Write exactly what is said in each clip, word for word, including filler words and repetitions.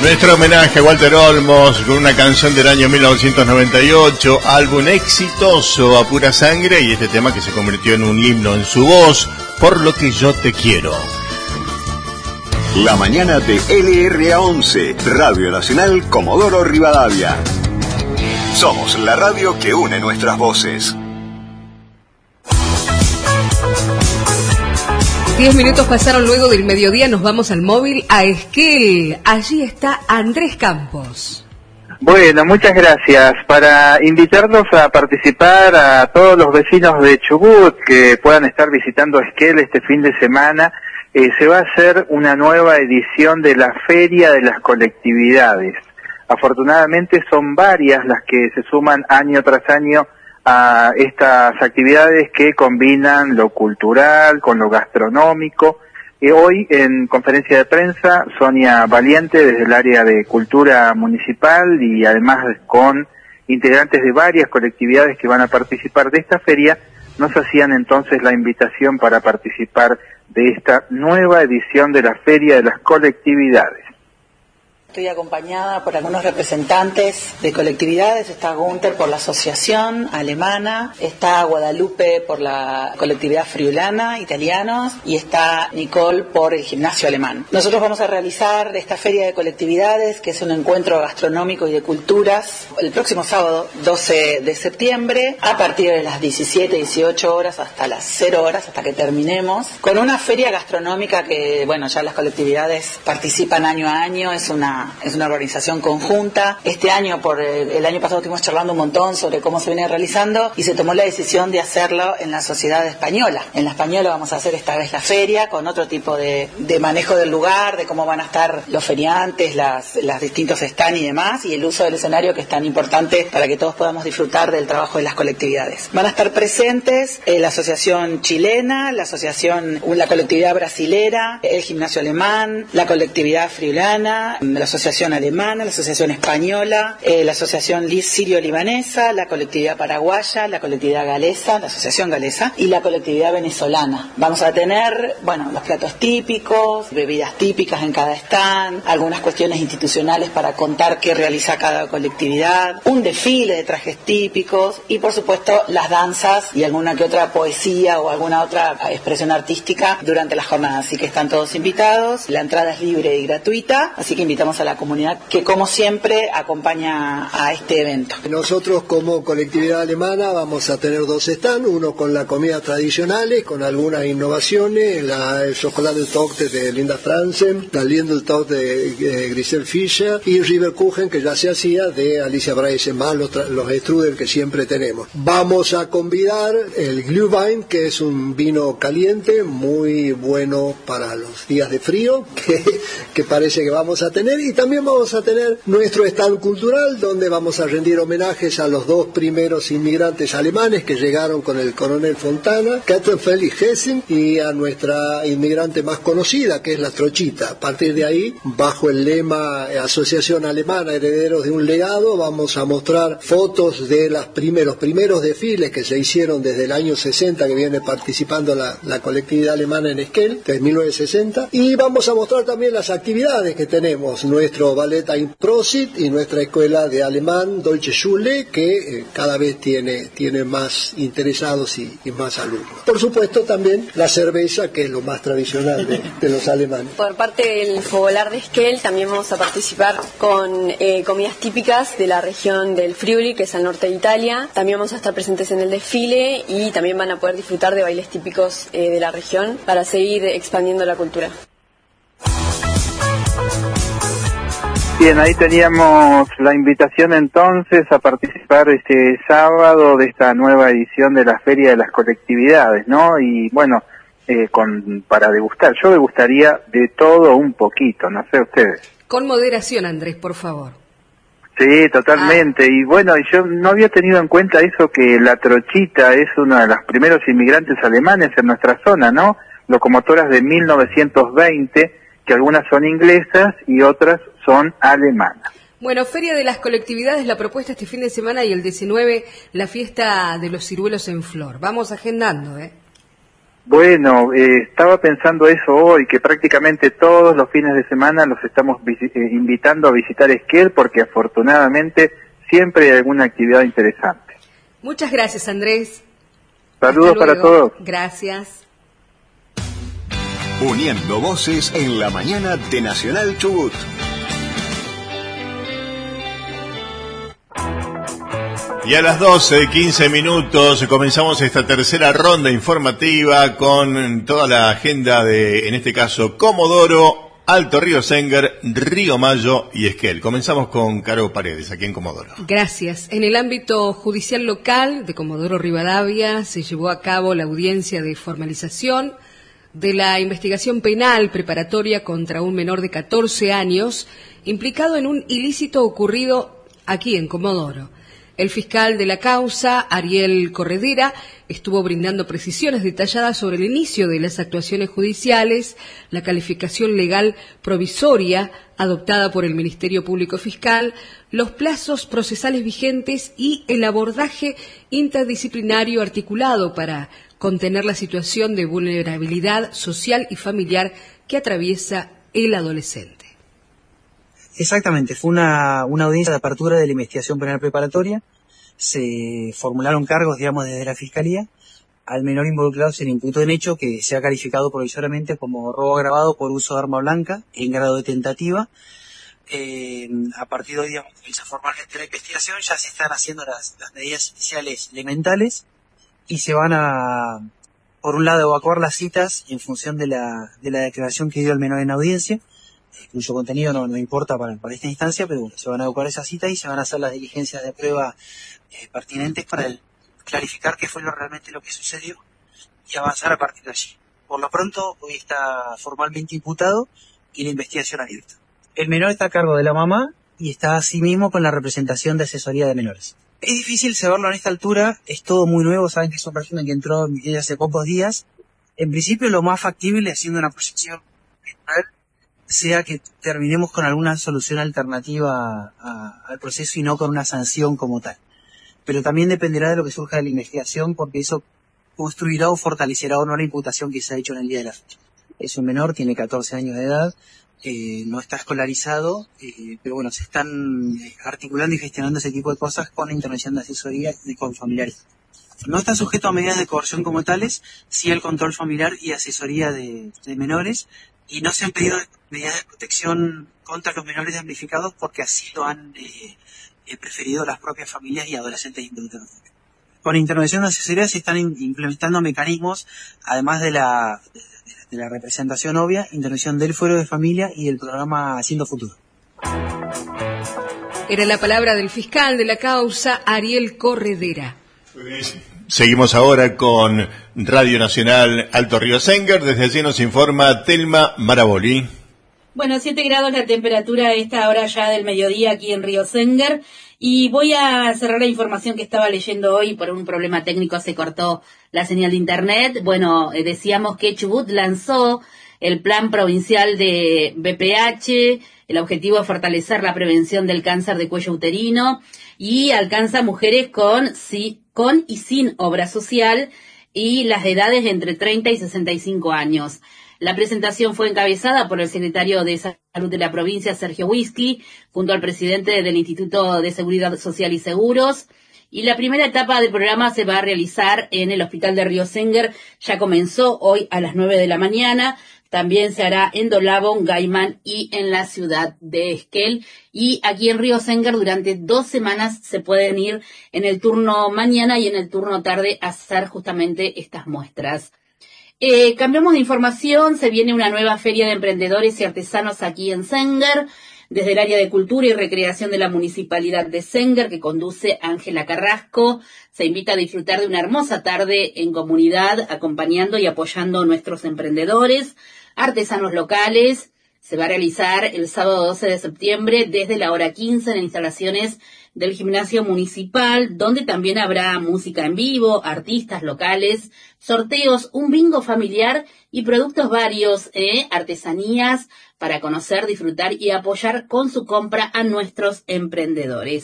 Nuestro homenaje a Walter Olmos con una canción del año mil novecientos noventa y ocho, álbum exitoso a pura sangre, y este tema que se convirtió en un himno en su voz, Por lo que yo te quiero. La mañana de L R A once, Radio Nacional Comodoro Rivadavia. Somos la radio que une nuestras voces. Diez minutos pasaron luego del mediodía, nos vamos al móvil a Esquel. Allí está Andrés Campos. Bueno, muchas gracias. Para invitarlos a participar a todos los vecinos de Chubut que puedan estar visitando Esquel este fin de semana, eh, se va a hacer una nueva edición de la Feria de las Colectividades. Afortunadamente son varias las que se suman año tras año a estas actividades que combinan lo cultural con lo gastronómico. Y hoy, en conferencia de prensa, Sonia Valiente, desde el área de Cultura Municipal, y además con integrantes de varias colectividades que van a participar de esta feria, nos hacían entonces la invitación para participar de esta nueva edición de la Feria de las Colectividades. Estoy acompañada por algunos representantes de colectividades. Está Gunther por la Asociación Alemana, está Guadalupe por la colectividad friulana, italianos, y está Nicole por el Gimnasio Alemán. Nosotros vamos a realizar esta Feria de Colectividades, que es un encuentro gastronómico y de culturas, el próximo sábado doce de septiembre, a partir de las diecisiete, dieciocho horas hasta las cero horas, hasta que terminemos, con una feria gastronómica que, bueno, ya las colectividades participan año a año. Es una Es una organización conjunta. Este año, por el, el año pasado estuvimos charlando un montón sobre cómo se viene realizando y se tomó la decisión de hacerlo en la Sociedad Española. En la Española vamos a hacer esta vez la feria con otro tipo de, de manejo del lugar, de cómo van a estar los feriantes, las, las distintos stands y demás, y el uso del escenario, que es tan importante para que todos podamos disfrutar del trabajo de las colectividades. Van a estar presentes eh, la Asociación Chilena, la Asociación, la colectividad brasilera, el Gimnasio Alemán, la colectividad friulana, la Asociación Alemana, la Asociación Española, eh, la Asociación Sirio-Libanesa, la colectividad paraguaya, la colectividad galesa, la Asociación Galesa y la colectividad venezolana. Vamos a tener, bueno, los platos típicos, bebidas típicas en cada stand, algunas cuestiones institucionales para contar qué realiza cada colectividad, un desfile de trajes típicos y, por supuesto, las danzas y alguna que otra poesía o alguna otra expresión artística durante las jornadas. Así que están todos invitados, la entrada es libre y gratuita, así que invitamos a la comunidad que, como siempre, acompaña a este evento. Nosotros, como colectividad alemana, vamos a tener dos stands, uno con la comida tradicionales, con algunas innovaciones, la, el chocolate Torte de Linda Franzen, la Lindel Torte de eh, Grisel Fischer, y Riverkuchen, que ya se hacía, de Alicia Breisen, más los, los strudel que siempre tenemos. Vamos a convidar el Glühwein, que es un vino caliente, muy bueno para los días de frío, que, que parece que vamos a tener, y también vamos a tener nuestro stand cultural, donde vamos a rendir homenajes a los dos primeros inmigrantes alemanes que llegaron con el coronel Fontana, Kattenfeld y Hessing, y a nuestra inmigrante más conocida, que es la Trochita. A partir de ahí, bajo el lema Asociación Alemana Herederos de un Legado, vamos a mostrar fotos de los primeros, primeros desfiles que se hicieron desde el año sesenta, que viene participando la, la colectividad alemana en Esquel, desde mil novecientos sesenta, y vamos a mostrar también las actividades que tenemos, nuestro ballet Ein Prosit y nuestra escuela de alemán Deutsche Schule, que eh, cada vez tiene, tiene más interesados y, y más alumnos. Por supuesto también la cerveza, que es lo más tradicional de, de los alemanes. Por parte del Fogolar de Esquel también vamos a participar con eh, comidas típicas de la región del Friuli, que es al norte de Italia. También vamos a estar presentes en el desfile y también van a poder disfrutar de bailes típicos eh, de la región para seguir expandiendo la cultura. Bien, ahí teníamos la invitación entonces a participar este sábado de esta nueva edición de la Feria de las Colectividades, ¿no? Y bueno, eh, con para degustar, yo degustaría de todo un poquito, no sé ustedes. Con moderación, Andrés, por favor. Sí, totalmente. Ah. Y bueno, yo no había tenido en cuenta eso, que la Trochita es uno de los primeros inmigrantes alemanes en nuestra zona, ¿no? Locomotoras de mil novecientos veinte, que algunas son inglesas y otras son alemanas. Bueno, Feria de las Colectividades, la propuesta este fin de semana, y el diecinueve, la fiesta de los ciruelos en flor. Vamos agendando, ¿eh? Bueno, eh, estaba pensando eso hoy, que prácticamente todos los fines de semana los estamos visi- eh, invitando a visitar Esquel, porque afortunadamente siempre hay alguna actividad interesante. Muchas gracias, Andrés. Saludos para todos. Gracias. Uniendo voces en la mañana de Nacional Chubut. Y a las doce, quince minutos, comenzamos esta tercera ronda informativa con toda la agenda de, en este caso, Comodoro, Alto Río Senguer, Río Mayo y Esquel. Comenzamos con Caro Paredes, aquí en Comodoro. Gracias. En el ámbito judicial local de Comodoro Rivadavia se llevó a cabo la audiencia de formalización de la investigación penal preparatoria contra un menor de catorce años implicado en un ilícito ocurrido aquí en Comodoro. El fiscal de la causa, Ariel Corredera, estuvo brindando precisiones detalladas sobre el inicio de las actuaciones judiciales, la calificación legal provisoria adoptada por el Ministerio Público Fiscal, los plazos procesales vigentes y el abordaje interdisciplinario articulado para contener la situación de vulnerabilidad social y familiar que atraviesa el adolescente. Exactamente, fue una, una audiencia de apertura de la investigación penal preparatoria. Se formularon cargos, digamos, desde la Fiscalía. Al menor involucrado se le imputó en hecho que se ha calificado provisoriamente como robo agravado por uso de arma blanca en grado de tentativa. Eh, a partir de hoy, digamos, comienza formalmente la investigación, ya se están haciendo las, las medidas iniciales elementales y se van a, por un lado, evacuar las citas en función de la, de la declaración que dio el menor en audiencia, cuyo contenido no, no importa para, para esta instancia, pero bueno, se van a evacuar esas citas y se van a hacer las diligencias de prueba eh, pertinentes para el, clarificar qué fue lo, realmente lo que sucedió y avanzar a partir de allí. Por lo pronto, hoy está formalmente imputado y la investigación abierta. El menor está a cargo de la mamá y está asimismo con la representación de asesoría de menores. Es difícil saberlo en esta altura, es todo muy nuevo, saben que es un régimen que entró hace pocos días. En principio, lo más factible, haciendo una proyección general, sea que terminemos con alguna solución alternativa a, a, al proceso y no con una sanción como tal. Pero también dependerá de lo que surja de la investigación, porque eso construirá o fortalecerá o no la imputación que se ha hecho en el día de la fecha. Es un menor, tiene catorce años de edad, eh, no está escolarizado, eh, pero bueno, se están articulando y gestionando ese tipo de cosas con la intervención de asesoría y con familiares. No está sujeto a medidas de coerción como tales, sí el control familiar y asesoría de, de menores, y no se han pedido medidas de protección contra los menores damnificados porque así lo han eh, eh, preferido las propias familias y adolescentes involucrados. Con intervención de asesoría se están in- implementando mecanismos, además de la, de, de la representación obvia, intervención del fuero de familia y del programa Haciendo Futuro. Era la palabra del fiscal de la causa, Ariel Corredera. Seguimos ahora con Radio Nacional Alto Río Senguer. Desde allí nos informa Telma Maraboli. Bueno, siete grados la temperatura a esta hora ya del mediodía aquí en Río Senguer. Y voy a cerrar la información que estaba leyendo hoy. Por un problema técnico se cortó la señal de internet. Bueno, eh, decíamos que Chubut lanzó el plan provincial de B P H. El objetivo es fortalecer la prevención del cáncer de cuello uterino y alcanza mujeres con, sí, con y sin obra social y las edades entre treinta y sesenta y cinco años. La presentación fue encabezada por el secretario de Salud de la provincia, Sergio Whisky, junto al presidente del Instituto de Seguridad Social y Seguros. Y la primera etapa del programa se va a realizar en el Hospital de Río Senguer. Ya comenzó hoy a las nueve de la mañana. También se hará en Dolabón, Gaimán y en la ciudad de Esquel. Y aquí en Río Senguer durante dos semanas se pueden ir en el turno mañana y en el turno tarde a hacer justamente estas muestras. Eh, cambiamos de información, se viene una nueva feria de emprendedores y artesanos aquí en Senguer, desde el área de cultura y recreación de la municipalidad de Senguer, que conduce Ángela Carrasco. Se invita a disfrutar de una hermosa tarde en comunidad, acompañando y apoyando a nuestros emprendedores, artesanos locales. Se va a realizar el sábado doce de septiembre desde la hora quince en instalaciones del gimnasio municipal, donde también habrá música en vivo, artistas locales, sorteos, un bingo familiar y productos varios, eh, artesanías para conocer, disfrutar y apoyar con su compra a nuestros emprendedores.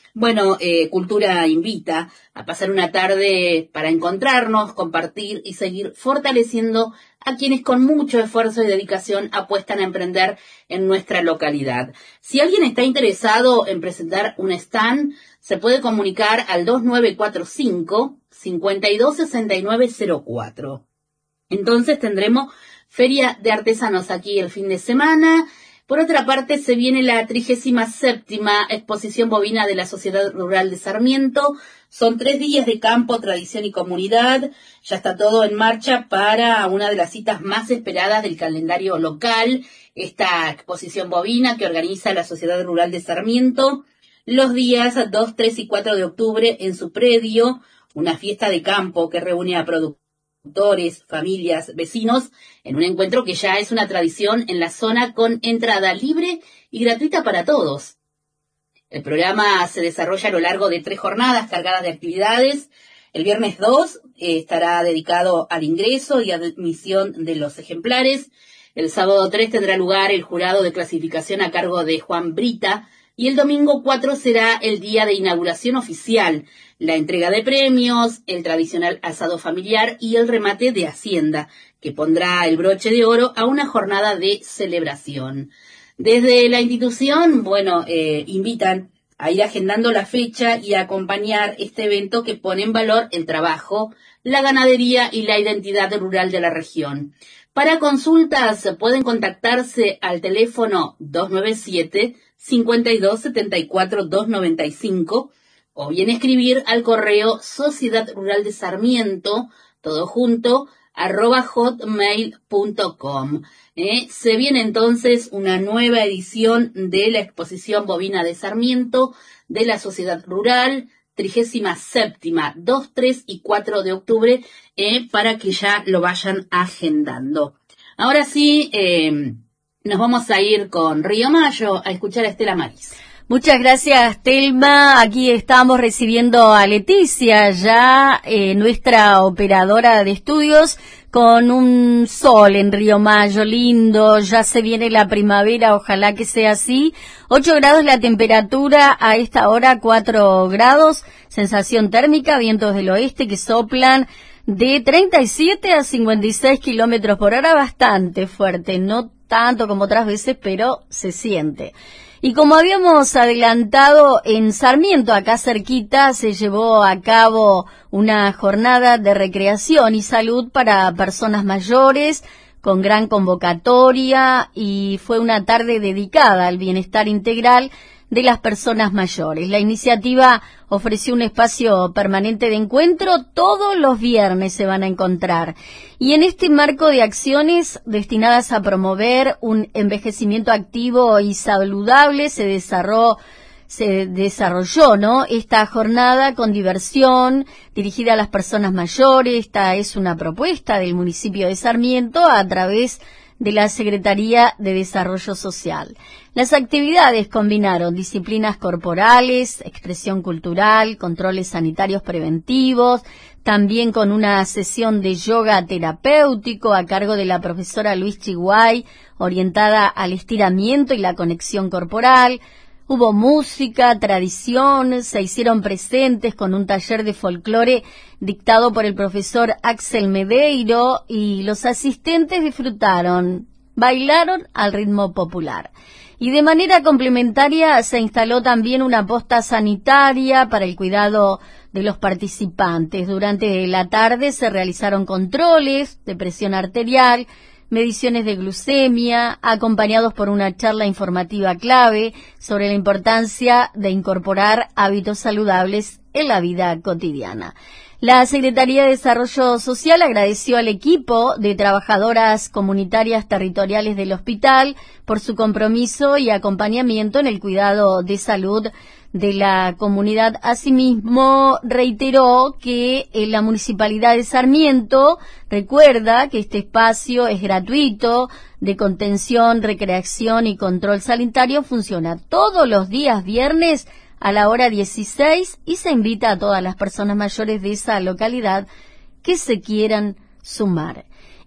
Bueno, eh, Cultura invita a pasar una tarde para encontrarnos, compartir y seguir fortaleciendo a quienes con mucho esfuerzo y dedicación apuestan a emprender en nuestra localidad. Si alguien está interesado en presentar un stand, se puede comunicar al dos nueve cuatro cinco, cinco dos seis nueve cero cuatro. Entonces tendremos Feria de Artesanos aquí el fin de semana. Por otra parte, se viene la trigésima séptima exposición bovina de la Sociedad Rural de Sarmiento. Son tres días de campo, tradición y comunidad. Ya está todo en marcha para una de las citas más esperadas del calendario local, esta exposición bovina que organiza la Sociedad Rural de Sarmiento los días dos, tres y cuatro de octubre en su predio, una fiesta de campo que reúne a productores, productores, familias, vecinos, en un encuentro que ya es una tradición en la zona con entrada libre y gratuita para todos. El programa se desarrolla a lo largo de tres jornadas cargadas de actividades. El viernes dos eh, estará dedicado al ingreso y admisión de los ejemplares. El sábado tres tendrá lugar el jurado de clasificación a cargo de Juan Brita. Y el domingo cuatro será el día de inauguración oficial, la entrega de premios, el tradicional asado familiar y el remate de Hacienda, que pondrá el broche de oro a una jornada de celebración. Desde la institución, bueno, eh, invitan a ir agendando la fecha y a acompañar este evento que pone en valor el trabajo, la ganadería y la identidad rural de la región. Para consultas pueden contactarse al teléfono dos nueve siete, cinco dos siete cuatro, dos nueve cinco o bien escribir al correo Sociedad Rural de Sarmiento, todo junto, arroba hotmail punto com. ¿Eh? Se viene entonces una nueva edición de la exposición bovina de Sarmiento de la Sociedad Rural, trigésima séptima, dos, tres y cuatro de octubre, eh, para que ya lo vayan agendando. Ahora sí, eh, nos vamos a ir con Río Mayo a escuchar a Estela Maris. Muchas gracias, Telma. Aquí estamos recibiendo a Leticia, ya eh, nuestra operadora de estudios, con un sol en Río Mayo, lindo, ya se viene la primavera, ojalá que sea así. ocho grados la temperatura, a esta hora cuatro grados, sensación térmica, vientos del oeste que soplan de treinta y siete a cincuenta y seis kilómetros por hora, bastante fuerte, no tanto como otras veces, pero se siente. Y como habíamos adelantado, en Sarmiento, acá cerquita, se llevó a cabo una jornada de recreación y salud para personas mayores, con gran convocatoria, y fue una tarde dedicada al bienestar integral de las personas mayores. La iniciativa ofreció un espacio permanente de encuentro, todos los viernes se van a encontrar. Y en este marco de acciones destinadas a promover un envejecimiento activo y saludable, se desarrolló, se desarrolló, ¿no?, esta jornada con diversión dirigida a las personas mayores. Esta es una propuesta del municipio de Sarmiento a través de la Secretaría de Desarrollo Social. Las actividades combinaron disciplinas corporales, expresión cultural, controles sanitarios preventivos, también con una sesión de yoga terapéutico a cargo de la profesora Luis Chiguay, orientada al estiramiento y la conexión corporal. Hubo música, tradición, se hicieron presentes con un taller de folclore dictado por el profesor Axel Medeiro y los asistentes disfrutaron, bailaron al ritmo popular. Y de manera complementaria se instaló también una posta sanitaria para el cuidado de los participantes. Durante la tarde se realizaron controles de presión arterial, mediciones de glucemia, acompañados por una charla informativa clave sobre la importancia de incorporar hábitos saludables en la vida cotidiana. La Secretaría de Desarrollo Social agradeció al equipo de trabajadoras comunitarias territoriales del hospital por su compromiso y acompañamiento en el cuidado de salud de la comunidad. Asimismo, reiteró que en la Municipalidad de Sarmiento recuerda que este espacio es gratuito, de contención, recreación y control sanitario, funciona todos los días viernes a la hora dieciséis y se invita a todas las personas mayores de esa localidad que se quieran sumar.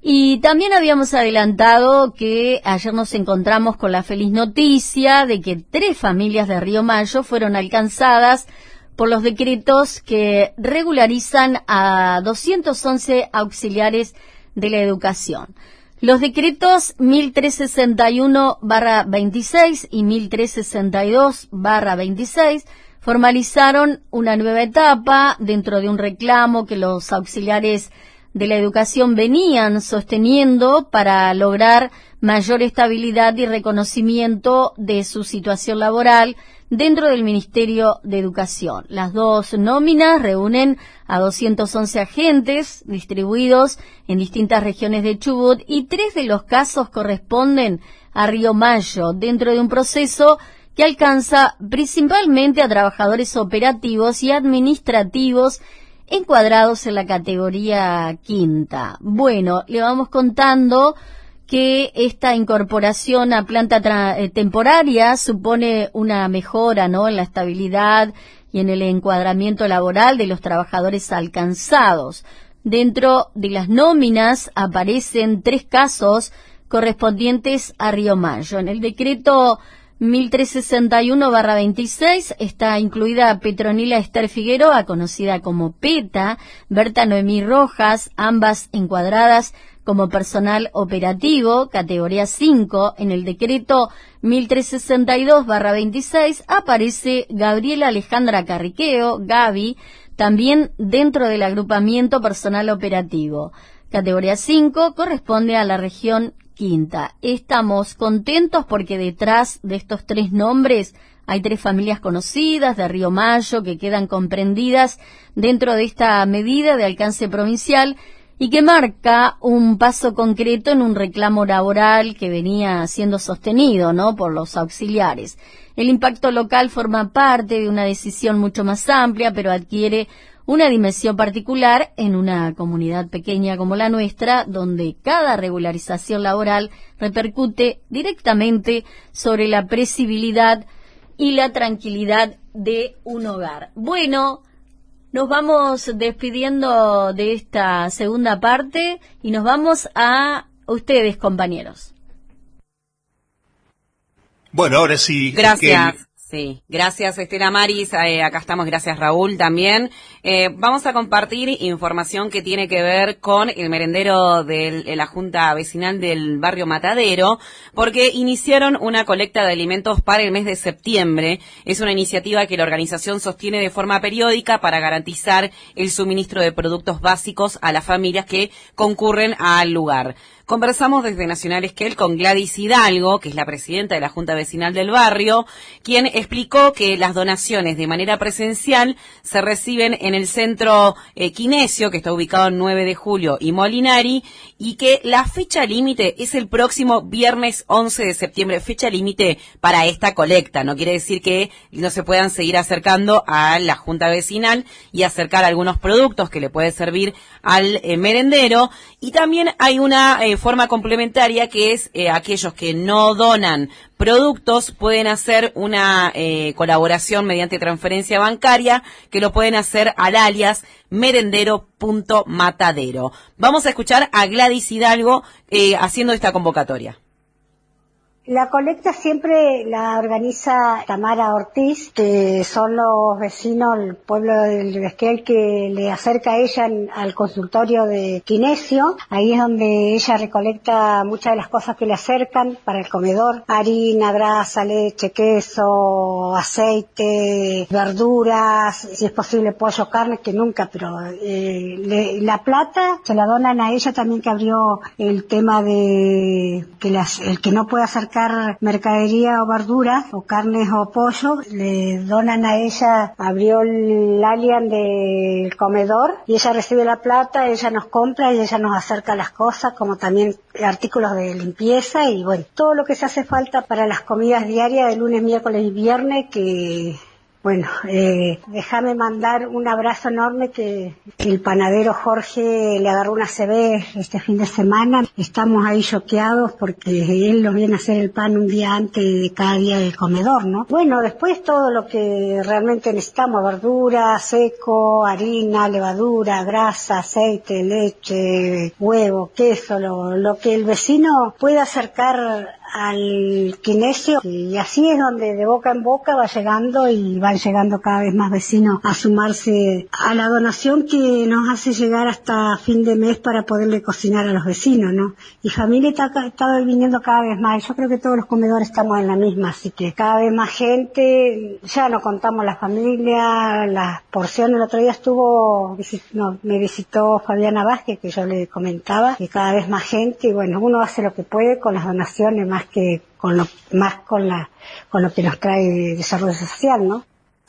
Y también habíamos adelantado que ayer nos encontramos con la feliz noticia de que tres familias de Río Mayo fueron alcanzadas por los decretos que regularizan a doscientos once auxiliares de la educación. Los decretos mil trescientos sesenta y uno barra veintiséis y mil trescientos sesenta y dos barra veintiséis formalizaron una nueva etapa dentro de un reclamo que los auxiliares de la educación venían sosteniendo para lograr mayor estabilidad y reconocimiento de su situación laboral dentro del Ministerio de Educación. Las dos nóminas reúnen a doscientos once agentes distribuidos en distintas regiones de Chubut y tres de los casos corresponden a Río Mayo, dentro de un proceso que alcanza principalmente a trabajadores operativos y administrativos encuadrados en la categoría quinta. Bueno, le vamos contando que esta incorporación a planta tra- eh, temporaria supone una mejora, ¿no?, en la estabilidad y en el encuadramiento laboral de los trabajadores alcanzados. Dentro de las nóminas aparecen tres casos correspondientes a Río Mayo. En el decreto mil trescientos sesenta y uno barra veintiséis está incluida Petronila Esther Figueroa, conocida como PETA, Berta Noemí Rojas, ambas encuadradas como personal operativo, categoría cinco. En el decreto mil trescientos sesenta y dos barra veintiséis aparece Gabriela Alejandra Carriqueo, Gaby, también dentro del agrupamiento personal operativo. Categoría cinco corresponde a la región quinta. Estamos contentos porque detrás de estos tres nombres hay tres familias conocidas de Río Mayo que quedan comprendidas dentro de esta medida de alcance provincial y que marca un paso concreto en un reclamo laboral que venía siendo sostenido, ¿no?, por los auxiliares. El impacto local forma parte de una decisión mucho más amplia, pero adquiere una dimensión particular en una comunidad pequeña como la nuestra, donde cada regularización laboral repercute directamente sobre la previsibilidad y la tranquilidad de un hogar. Bueno, nos vamos despidiendo de esta segunda parte y nos vamos a ustedes, compañeros. Bueno, ahora sí. Gracias. Que... Sí, gracias Estela Maris, eh, acá estamos, gracias Raúl también. Eh, vamos a compartir información que tiene que ver con el merendero de, de la Junta Vecinal del barrio Matadero, porque iniciaron una colecta de alimentos para el mes de septiembre. Es una iniciativa que la organización sostiene de forma periódica para garantizar el suministro de productos básicos a las familias que concurren al lugar. Conversamos desde Nacional Esquel con Gladys Hidalgo, que es la presidenta de la Junta Vecinal del barrio, quien explicó que las donaciones de manera presencial se reciben en el centro eh, Kinesio, que está ubicado en nueve de julio y Molinari, y que la fecha límite es el próximo viernes once de septiembre, fecha límite para esta colecta. No quiere decir que no se puedan seguir acercando a la Junta Vecinal y acercar algunos productos que le puede servir al eh, merendero. Y también hay una eh, forma complementaria que es eh, aquellos que no donan productos pueden hacer una eh, colaboración mediante transferencia bancaria, que lo pueden hacer al alias merendero punto matadero. Vamos a escuchar a Gladys Hidalgo eh, haciendo esta convocatoria. La colecta siempre la organiza Tamara Ortiz, que son los vecinos del pueblo del Esquel que le acerca a ella en, al consultorio de Kinesio. Ahí es donde ella recolecta muchas de las cosas que le acercan para el comedor: harina, grasa, leche, queso, aceite, verduras, si es posible pollo, carne, que nunca, pero eh, le, la plata se la donan a ella también, que abrió el tema de que las, el que no puede acercar mercadería o verduras o carnes o pollo, le donan a ella, abrió el alien del comedor y ella recibe la plata, ella nos compra y ella nos acerca las cosas, como también artículos de limpieza y bueno, todo lo que se hace falta para las comidas diarias de lunes, miércoles y viernes, que Bueno, eh, déjame mandar un abrazo enorme que el panadero Jorge le agarró una C B este fin de semana. Estamos ahí choqueados porque él nos viene a hacer el pan un día antes de cada día del comedor, ¿no? Bueno, después todo lo que realmente necesitamos, verdura, seco, harina, levadura, grasa, aceite, leche, huevo, queso, lo, lo que el vecino pueda acercar al kinesio, y así es donde de boca en boca va llegando y van llegando cada vez más vecinos a sumarse a la donación que nos hace llegar hasta fin de mes para poderle cocinar a los vecinos, ¿no? Y familia está, está viniendo cada vez más. Yo creo que todos los comedores estamos en la misma, así que cada vez más gente, ya no contamos la familia, las porciones. El otro día estuvo, no, me visitó Fabiana Vázquez, que yo le comentaba, que cada vez más gente, y bueno, uno hace lo que puede con las donaciones, más que con lo más con la con lo que nos trae desarrollo social, ¿no?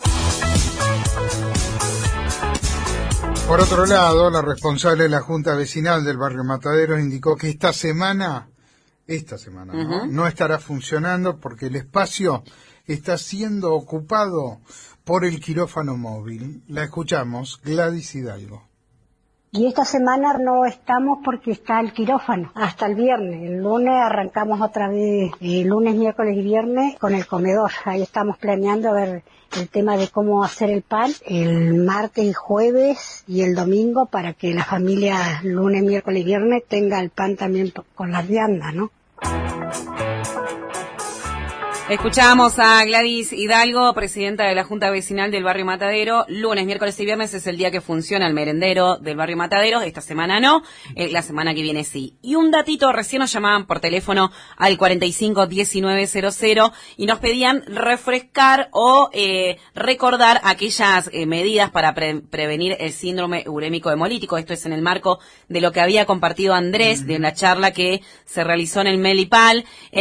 Por otro lado, la responsable de la Junta Vecinal del barrio Mataderos indicó que esta semana, esta semana, ¿no? Uh-huh. no estará funcionando porque el espacio está siendo ocupado por el quirófano móvil. La escuchamos, Gladys Hidalgo. Y esta semana no estamos porque está el quirófano, hasta el viernes. El lunes arrancamos otra vez, el lunes, miércoles y viernes, con el comedor. Ahí estamos planeando a ver el tema de cómo hacer el pan el martes y jueves y el domingo para que la familia lunes, miércoles y viernes tenga el pan también con las viandas, ¿no? Escuchamos a Gladys Hidalgo, presidenta de la Junta Vecinal del barrio Matadero. Lunes, miércoles y viernes es el día que funciona el merendero del barrio Matadero. Esta semana no, eh, la semana que viene sí. Y un datito, recién nos llamaban por teléfono al cuarenta y cinco diecinueve cero cero y nos pedían refrescar o eh, recordar aquellas eh, medidas para pre- prevenir el síndrome urémico hemolítico. Esto es en el marco de lo que había compartido Andrés, de la charla que se realizó en el Melipal.